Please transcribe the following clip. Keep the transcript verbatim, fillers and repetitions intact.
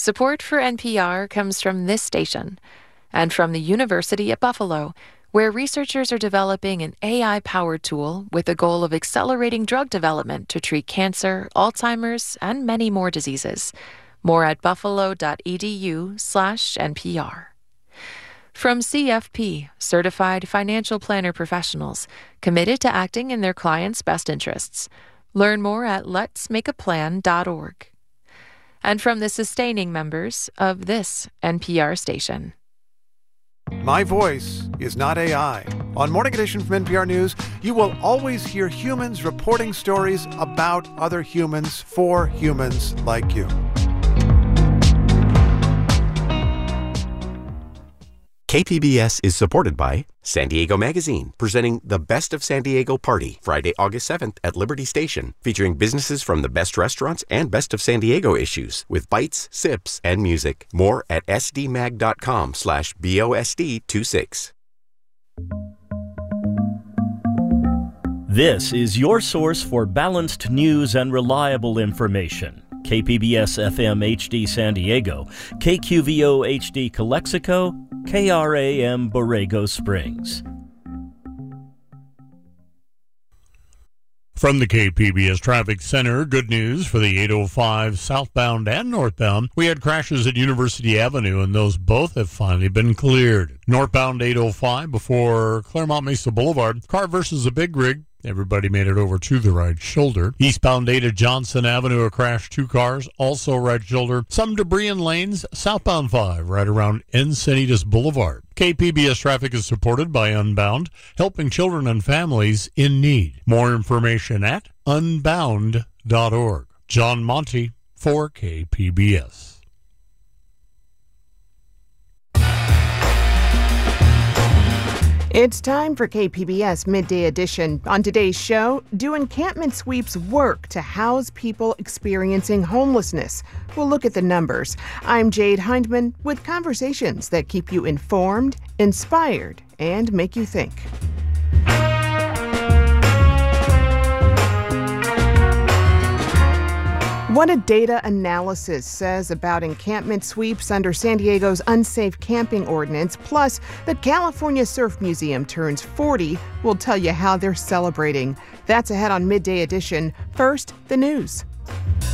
Support for N P R comes from this station and from the University at Buffalo, where researchers are developing an A I-powered tool with the goal of accelerating drug development to treat cancer, Alzheimer's, and many more diseases. More at buffalo.edu slash NPR. From C F P, Certified Financial Planner Professionals, committed to acting in their clients' best interests. Learn more at lets make a plan dot org. And from the sustaining members of this N P R station. My voice is not A I. On Morning Edition from N P R News, you will always hear humans reporting stories about other humans for humans like you. K P B S is supported by San Diego Magazine, presenting the Best of San Diego Party, Friday, August seventh at Liberty Station, featuring businesses from the best restaurants and Best of San Diego issues, with bites, sips, and music. More at sdmag.com slash BOSD26. This is your source for balanced news and reliable information. K P B S F M H D San Diego, K Q V O H D Calexico, K R A M Borrego Springs. From the K P B S Traffic Center, good news for the eight oh five southbound and northbound. We had crashes at University Avenue, and those both have finally been cleared. Northbound eight oh five before Claremont Mesa Boulevard, car versus a big rig. Everybody made it over to the right shoulder. Eastbound eight at Johnson Avenue, a crash, two cars, also right shoulder. Some debris in lanes. Southbound five, right around Encinitas Boulevard. K P B S traffic is supported by Unbound, helping children and families in need. More information at unbound dot org. John Monty for K P B S. It's time for K P B S Midday Edition. On today's show, do encampment sweeps work to house people experiencing homelessness? We'll look at the numbers. I'm Jade Hindman with conversations that keep you informed, inspired, and make you think. What a data analysis says about encampment sweeps under San Diego's unsafe camping ordinance, plus the California Surf Museum turns forty, we'll tell you how they're celebrating. That's ahead on Midday Edition. First, the news.